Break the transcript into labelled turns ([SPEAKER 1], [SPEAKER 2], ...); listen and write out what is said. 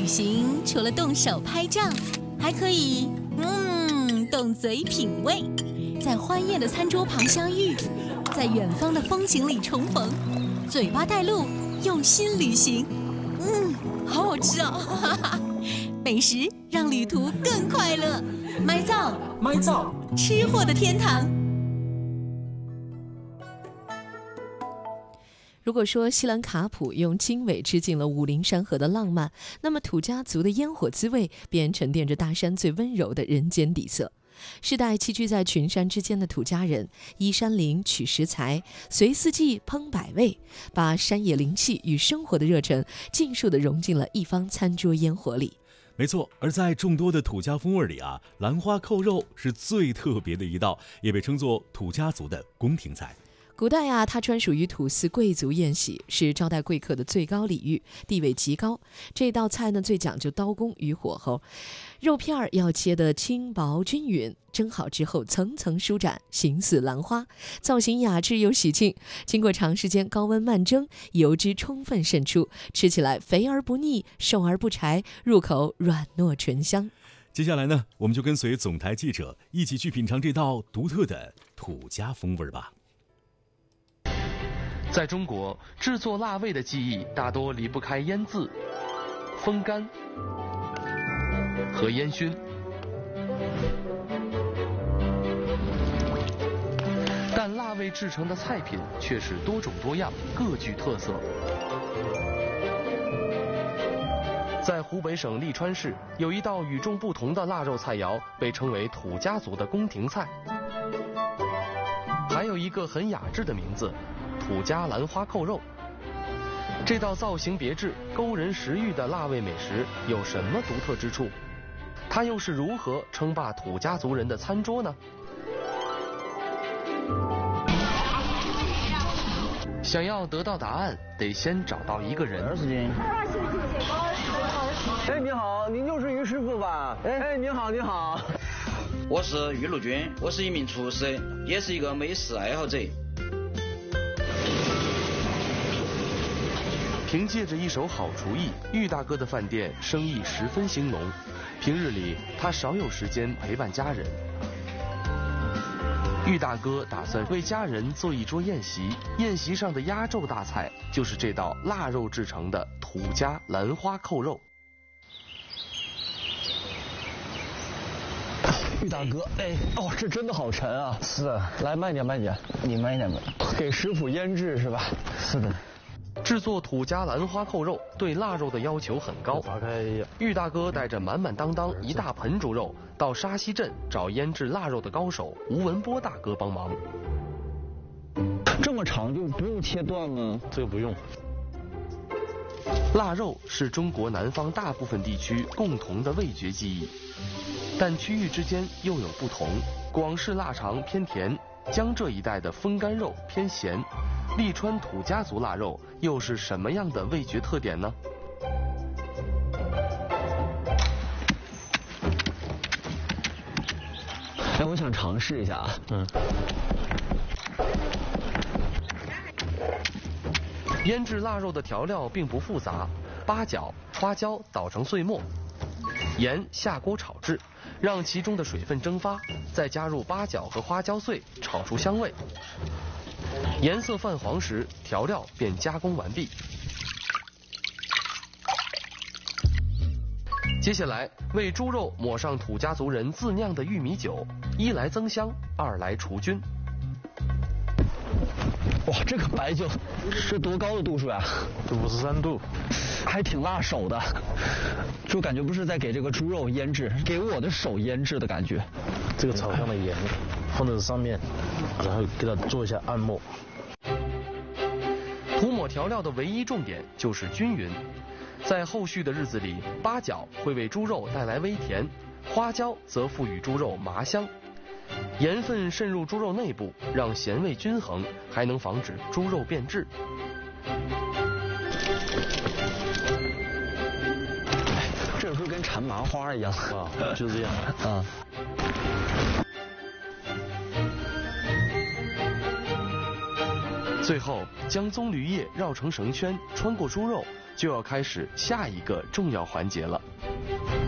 [SPEAKER 1] 行除了动手拍照，还可以动嘴品味，在欢宴的餐桌旁相遇，在远方的风景里重逢，嘴巴带路，用心旅行。好好吃哦！美食让旅途更快乐。麦灶，吃货的天堂。如果说西兰卡普用经纬致敬了武陵山河的浪漫，那么土家族的烟火滋味便沉淀着大山最温柔的人间底色。世代栖居在群山之间的土家人，依山林取食材，随四季烹百味，把山野灵气与生活的热忱尽数地融进了一方餐桌烟火里。
[SPEAKER 2] 没错，而在众多的土家风味里啊，兰花扣肉是最特别的一道，也被称作土家族的宫廷菜。
[SPEAKER 1] 古代啊，它专属于土司贵族宴席，是招待贵客的最高礼遇，地位极高。这道菜呢，最讲究刀工与火候，肉片儿要切得轻薄均匀，蒸好之后层层舒展，形似兰花，造型雅致又喜庆。经过长时间高温慢蒸，油脂充分渗出，吃起来肥而不腻，瘦而不柴，入口软糯醇香。
[SPEAKER 2] 接下来呢，我们就跟随总台记者一起去品尝这道独特的土家风味吧。
[SPEAKER 3] 在中国，制作腊味的技艺大多离不开腌制、风干和烟熏。但腊味制成的菜品却是多种多样，各具特色。在湖北省利川市，有一道与众不同的腊肉菜肴，被称为土家族的宫廷菜，还有一个很雅致的名字。土家兰花扣肉，这道造型别致、勾人食欲的腊味美食有什么独特之处？它又是如何称霸土家族人的餐桌呢？想要得到答案，得先找到一个人。
[SPEAKER 4] 20斤。哎，你好，您就是于师傅吧？哎，你好，你好。
[SPEAKER 5] 我是于陆军，我是一名厨师，也是一个美食爱好者。
[SPEAKER 3] 凭借着一手好厨艺，玉大哥的饭店生意十分兴隆。平日里，他少有时间陪伴家人。玉大哥打算为家人做一桌宴席，宴席上的压轴大菜就是这道腊肉制成的土家兰花扣肉。
[SPEAKER 4] 玉大哥，这真的好沉啊！
[SPEAKER 6] 是啊，
[SPEAKER 4] 来慢点，
[SPEAKER 6] 你慢一点吧。
[SPEAKER 4] 给师傅腌制是吧？
[SPEAKER 6] 是的。
[SPEAKER 3] 制作土家兰花扣肉对腊肉的要求很高。玉大哥带着满满当当一大盆猪肉到沙溪镇找腌制腊肉的高手吴文波大哥帮忙。
[SPEAKER 4] 这么长就不用切断吗？
[SPEAKER 6] 这个不用。
[SPEAKER 3] 腊肉是中国南方大部分地区共同的味觉记忆，但区域之间又有不同。广式腊肠偏甜，江浙一带的风干肉偏咸。利川土家族腊肉又是什么样的味觉特点呢？
[SPEAKER 4] 我想尝试一下啊。
[SPEAKER 3] 腌制腊肉的调料并不复杂，八角、花椒捣成碎末，盐下锅炒制，让其中的水分蒸发，再加入八角和花椒碎，炒出香味。颜色泛黄时，调料便加工完毕。接下来为猪肉抹上土家族人自酿的玉米酒，一来增香，二来除菌。
[SPEAKER 4] 哇，这个白酒是多高的度数呀
[SPEAKER 6] ？53度，
[SPEAKER 4] 还挺辣手的，就感觉不是在给这个猪肉腌制，给我的手腌制的感觉。
[SPEAKER 6] 这个炒香的盐放在上面，然后给它做一下按摩。
[SPEAKER 3] 涂抹调料的唯一重点就是均匀。在后续的日子里，八角会为猪肉带来微甜，花椒则赋予猪肉麻香。盐分渗入猪肉内部，让咸味均衡，还能防止猪肉变质。
[SPEAKER 4] 这是不是跟缠麻花一样
[SPEAKER 6] 啊？就是这样
[SPEAKER 4] 啊。
[SPEAKER 3] 最后将棕榈叶绕成绳圈，穿过猪肉， 就要开始下一个重要环节了。